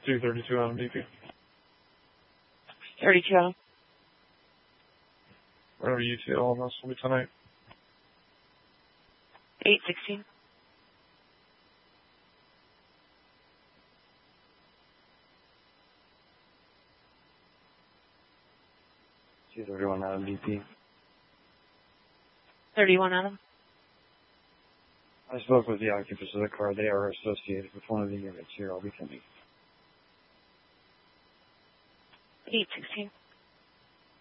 232 on BP. 32 Adam. Whatever you two on this will be tonight. 816. $231 Adam BP. 31 Adam. I spoke with the occupants of the car. They are associated with one of the units here. I'll be coming. 816.